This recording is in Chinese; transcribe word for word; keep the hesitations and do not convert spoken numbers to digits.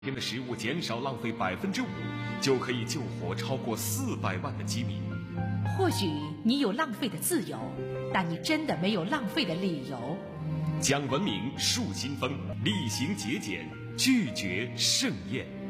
天的食物减少浪费百分之五，就可以救活超过四百万的饥民。 或许你有浪费的自由，但你真的没有浪费的理由。 讲文明树新风，厉行节俭，拒绝盛宴。